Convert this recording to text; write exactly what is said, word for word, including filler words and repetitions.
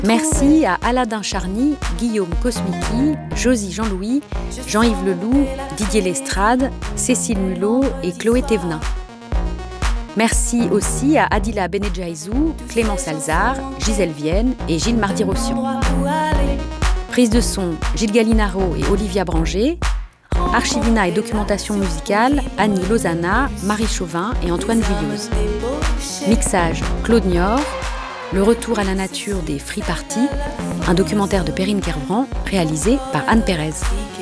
Merci à Aladin Charny, Guillaume Kosmiki, Josie Jean-Louis, Jean-Yves Leloup, Didier Lestrade, Cécile Mulot et Chloé Thévenin. Merci aussi à Adila Benedjaïzou, Clémence Alzard, Gisèle Vienne et Gilles Mardy-Rossian. Prise de son, Gilles Gallinaro et Olivia Branger. Archivina et documentation musicale, Annie Lozana, Marie Chauvin et Antoine Vuillauze. Mixage, Claude Niort. Le retour à la nature des Free Party, un documentaire de Perrine Kervran réalisé par Anne Pérez.